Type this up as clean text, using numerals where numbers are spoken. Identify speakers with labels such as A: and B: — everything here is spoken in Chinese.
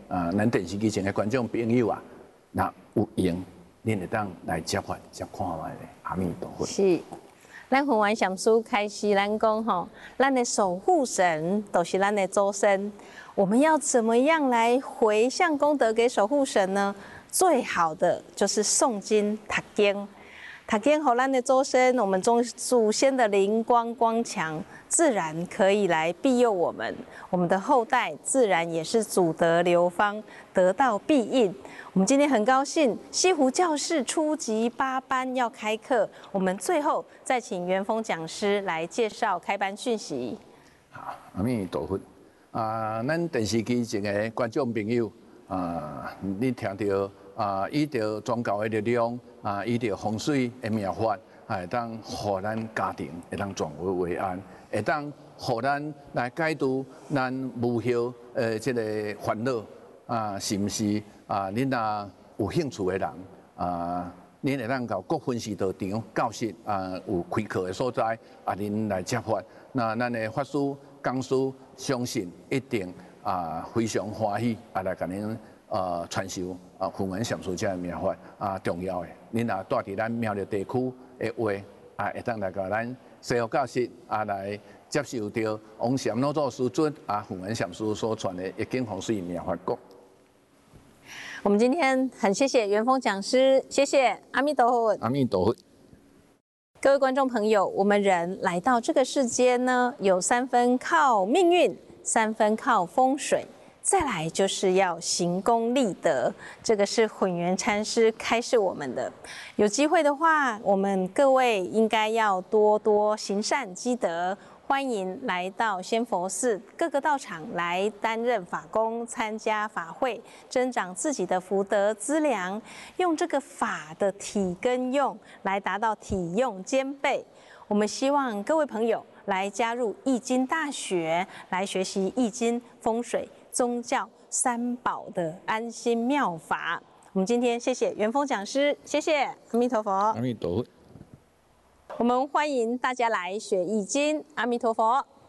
A: 咱电视机前的观众朋友啊，那有闲，恁会当来接法接看卖咧。阿弥陀佛。
B: 是。咱弘完上师开始，咱讲吼，咱的守护神都是咱的祖先。我们要怎么样来回向功德给守护神呢？最好的就是诵经、读经。读经后，咱的祖先，我们祖先的灵光光强，自然可以来庇佑我们。我们的后代自然也是祖德流芳，得到庇应。我们今天很高兴，西湖教室初级8班要开课，我们最后再请元丰讲师来介绍开班讯息。
A: 好，阿弥陀佛。咱电视机前的观众朋友，你听到依照宗教的力量，依照风水的妙法，会当互咱家庭会当转危为安，会当互咱来解除咱无效这个烦恼是毋是？恁若有兴趣的人，恁会当到各分寺道场教室有开课的所在，恁来接法。那咱的法师讲师相信一定非常欢喜来甲恁传授弘源上师这个妙法重要的。恁若住伫咱苗栗地区的话，会当来甲咱西湖教室来接受到王禅老祖师尊弘源上师所传的易经风水妙法国。
B: 我们今天很谢谢元丰讲师，谢谢阿弥陀佛。
A: 阿弥陀佛。
B: 各位观众朋友，我们人来到这个世间呢，有3分靠命运，3分靠风水，再来就是要行功立德。这个是混元禅师开示我们的。有机会的话，我们各位应该要多多行善积德。欢迎来到仙佛寺各个道场来担任法工，参加法会，增长自己的福德资粮，用这个法的体跟用来达到体用兼备。我们希望各位朋友来加入易经大学，来学习易经、风水、宗教3宝的安心妙法。我们今天谢谢元丰讲师，谢谢阿弥陀佛。
A: 阿弥陀佛。
B: 我们欢迎大家来学易经，阿弥陀佛。